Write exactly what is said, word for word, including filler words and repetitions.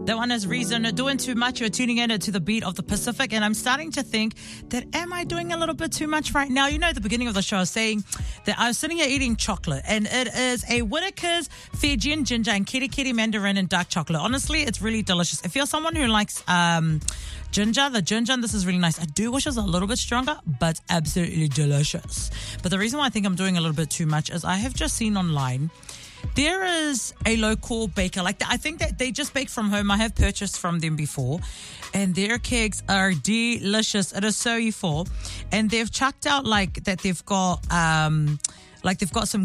That one is Reason. Doing too much. You're tuning in to the beat of the Pacific, and I'm starting to think that am I doing a little bit too much right now? You know, at the beginning of the show, I was saying that I was sitting here eating chocolate, and it is a Whittaker's Fijian ginger and kitty kitty mandarin and dark chocolate. Honestly, it's really delicious. If you're someone who likes um, ginger, the ginger, and this is really nice. I do wish it was a little bit stronger, but absolutely delicious. But the reason why I think I'm doing a little bit too much is I have just seen online there is a local baker. Like, I think that they just bake from home. I have purchased from them before, and their cakes are delicious. It is so full, and they've chucked out like that. They've got um, like they've got some